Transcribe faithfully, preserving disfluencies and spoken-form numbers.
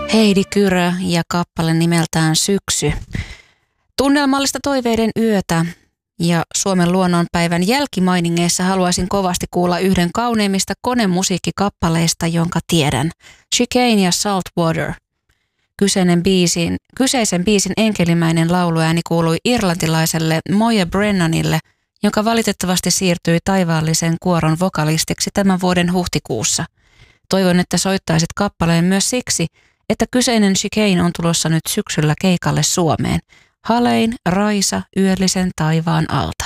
Heidi Kyrö ja kappale nimeltään Syksy. Tunnelmallista toiveiden yötä ja Suomen luonnonpäivän jälkimainingeissa haluaisin kovasti kuulla yhden kauneimmista konemusiikkikappaleista, jonka tiedän. Chicane ja Saltwater. Kyseinen biisin, kyseisen biisin enkelimäinen lauluääni kuului irlantilaiselle Moya Brennanille, joka valitettavasti siirtyi taivaallisen kuoron vokalistiksi tämän vuoden huhtikuussa. Toivon, että soittaisit kappaleen myös siksi, että kyseinen Chicane on tulossa nyt syksyllä keikalle Suomeen. Halein, Raisa, yöllisen taivaan alta.